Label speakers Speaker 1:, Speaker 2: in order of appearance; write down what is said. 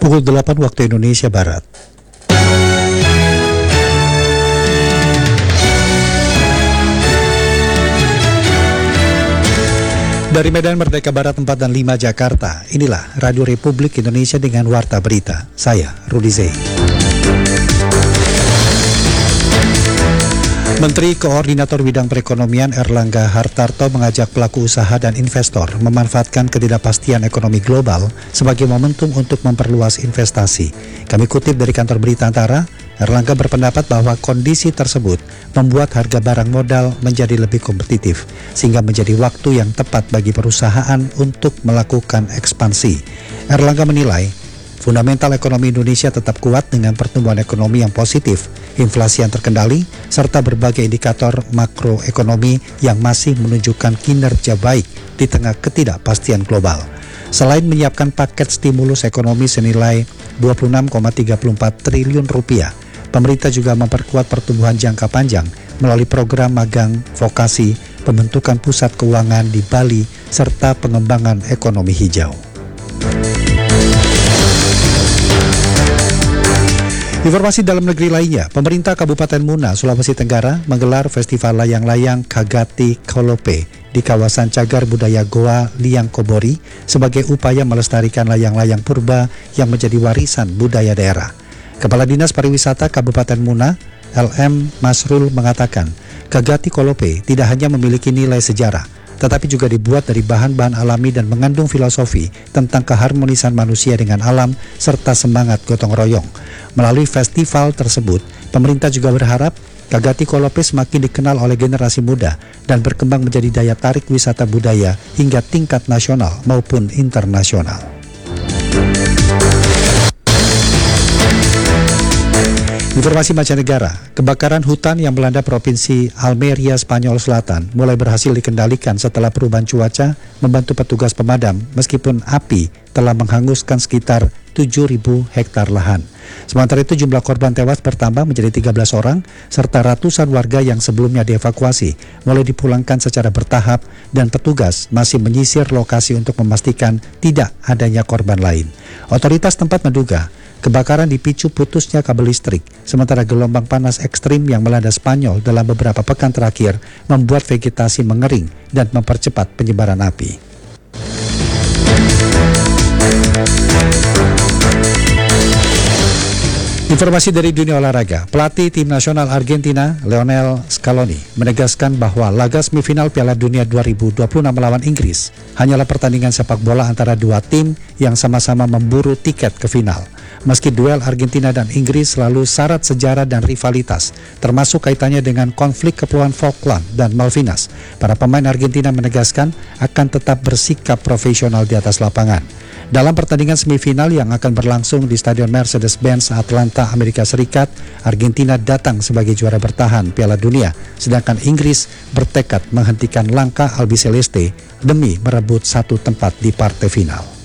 Speaker 1: Pukul 8 waktu Indonesia Barat. Dari Medan Merdeka Barat 4 dan 5 Jakarta, inilah Radio Republik Indonesia dengan Warta Berita. Saya, Rudi Zey. Menteri Koordinator Bidang Perekonomian Erlangga Hartarto mengajak pelaku usaha dan investor memanfaatkan ketidakpastian ekonomi global sebagai momentum untuk memperluas investasi. Kami kutip dari kantor berita Antara, Erlangga berpendapat bahwa kondisi tersebut membuat harga barang modal menjadi lebih kompetitif, sehingga menjadi waktu yang tepat bagi perusahaan untuk melakukan ekspansi. Erlangga menilai, fundamental ekonomi Indonesia tetap kuat dengan pertumbuhan ekonomi yang positif, inflasi yang terkendali, serta berbagai indikator makroekonomi yang masih menunjukkan kinerja baik di tengah ketidakpastian global. Selain menyiapkan paket stimulus ekonomi senilai 26,34 triliun rupiah, pemerintah juga memperkuat pertumbuhan jangka panjang melalui program magang vokasi, pembentukan pusat keuangan di Bali, serta pengembangan ekonomi hijau. Informasi dalam negeri lainnya, pemerintah Kabupaten Muna, Sulawesi Tenggara menggelar Festival Layang-Layang Kagati Kolope di kawasan Cagar Budaya Goa Liang Kobori sebagai upaya melestarikan layang-layang purba yang menjadi warisan budaya daerah. Kepala Dinas Pariwisata Kabupaten Muna, LM Masrul mengatakan, Kagati Kolope tidak hanya memiliki nilai sejarah, tetapi juga dibuat dari bahan-bahan alami dan mengandung filosofi tentang keharmonisan manusia dengan alam serta semangat gotong royong. Melalui festival tersebut, pemerintah juga berharap Kagati Kolope semakin dikenal oleh generasi muda dan berkembang menjadi daya tarik wisata budaya hingga tingkat nasional maupun internasional. Informasi mancanegara, kebakaran hutan yang melanda Provinsi Almeria, Spanyol Selatan mulai berhasil dikendalikan setelah perubahan cuaca membantu petugas pemadam meskipun api telah menghanguskan sekitar 7.000 hektar lahan. Sementara itu jumlah korban tewas bertambah menjadi 13 orang serta ratusan warga yang sebelumnya dievakuasi mulai dipulangkan secara bertahap dan petugas masih menyisir lokasi untuk memastikan tidak adanya korban lain. Otoritas tempat menduga kebakaran dipicu putusnya kabel listrik, sementara gelombang panas ekstrim yang melanda Spanyol dalam beberapa pekan terakhir membuat vegetasi mengering dan mempercepat penyebaran api. Informasi dari dunia olahraga, pelatih tim nasional Argentina, Lionel Scaloni, menegaskan bahwa laga semifinal Piala Dunia 2026 melawan Inggris hanyalah pertandingan sepak bola antara dua tim yang sama-sama memburu tiket ke final. Meski duel Argentina dan Inggris selalu syarat sejarah dan rivalitas, termasuk kaitannya dengan konflik Kepulauan Falkland dan Malvinas, para pemain Argentina menegaskan akan tetap bersikap profesional di atas lapangan. Dalam pertandingan semifinal yang akan berlangsung di Stadion Mercedes-Benz Atlanta, Amerika Serikat, Argentina datang sebagai juara bertahan Piala Dunia, sedangkan Inggris bertekad menghentikan langkah Albiceleste demi merebut satu tempat di partai final.